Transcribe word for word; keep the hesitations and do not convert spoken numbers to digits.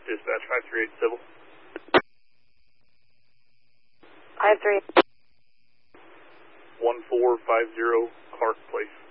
Dispatch five three eight Civil. five three. one four five zero Clark Place.